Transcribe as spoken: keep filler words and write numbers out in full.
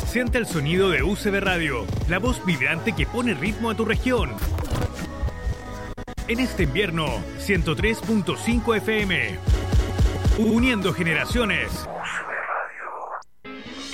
Siente el sonido de U C B Radio, la voz vibrante que pone ritmo a tu región. En este invierno, ciento tres punto cinco F M. Uniendo generaciones.